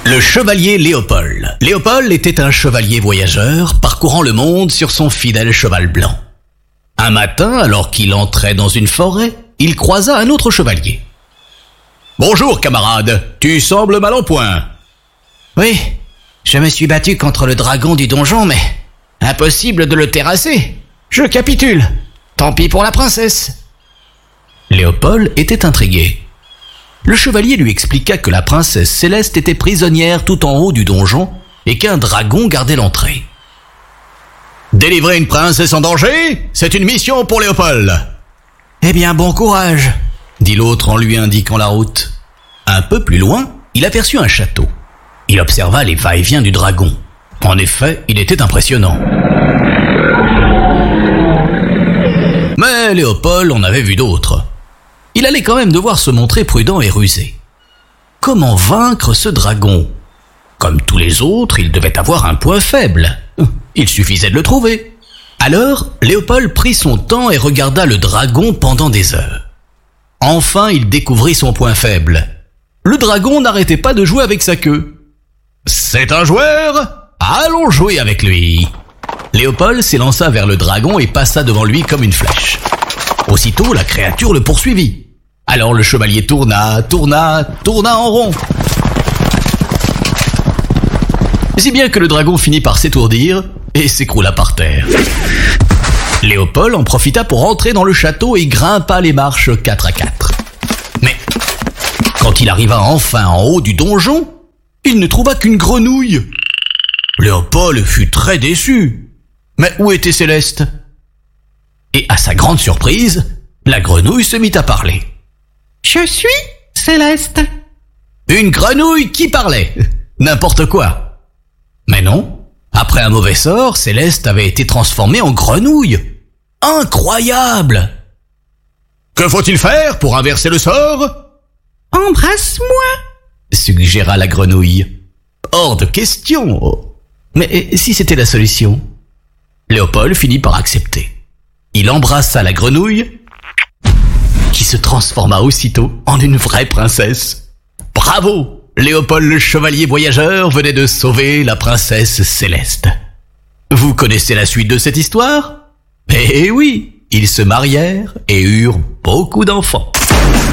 Le chevalier Léopold. Léopold était un chevalier voyageur parcourant le monde sur son fidèle cheval blanc. Un matin, alors qu'il entrait dans une forêt, il croisa un autre chevalier. « Bonjour, camarade, tu sembles mal en point. »« Oui, je me suis battu contre le dragon du donjon, mais impossible de le terrasser. Je capitule. Tant pis pour la princesse. » Léopold était intrigué. Le chevalier lui expliqua que la princesse Céleste était prisonnière tout en haut du donjon et qu'un dragon gardait l'entrée. « Délivrer une princesse en danger, c'est une mission pour Léopold. »« Eh bien, bon courage, » dit l'autre en lui indiquant la route. Un peu plus loin, il aperçut un château. Il observa les va-et-vient du dragon. En effet, il était impressionnant. Mais Léopold en avait vu d'autres. Il allait quand même devoir se montrer prudent et rusé. Comment vaincre ce dragon ? Comme tous les autres, il devait avoir un point faible. Il suffisait de le trouver. Alors, Léopold prit son temps et regarda le dragon pendant des heures. Enfin, il découvrit son point faible. Le dragon n'arrêtait pas de jouer avec sa queue. « C'est un joueur ? Allons jouer avec lui !» Léopold s'élança vers le dragon et passa devant lui comme une flèche. Aussitôt, la créature le poursuivit. Alors le chevalier tourna en rond. Si bien que le dragon finit par s'étourdir et s'écroula par terre. Léopold en profita pour entrer dans le château et grimpa les marches 4 à 4. Mais quand il arriva enfin en haut du donjon, il ne trouva qu'une grenouille. Léopold fut très déçu. Mais où était Céleste ? Et à sa grande surprise, la grenouille se mit à parler. « Je suis Céleste. » Une grenouille qui parlait ? N'importe quoi. Mais non, après un mauvais sort, Céleste avait été transformée en grenouille. Incroyable ! Que faut-il faire pour inverser le sort ? Embrasse-moi, suggéra la grenouille. Hors de question. Mais si c'était la solution ? Léopold finit par accepter. Il embrassa la grenouille, qui se transforma aussitôt en une vraie princesse. Bravo ! Léopold le chevalier voyageur venait de sauver la princesse Céleste. Vous connaissez la suite de cette histoire ? Eh oui, ils se marièrent et eurent beaucoup d'enfants.